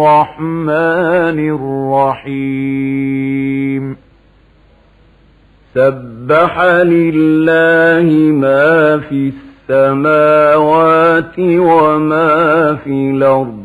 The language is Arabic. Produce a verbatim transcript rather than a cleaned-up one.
الرحمن الرحيم سبح لله ما في السماوات وما في الأرض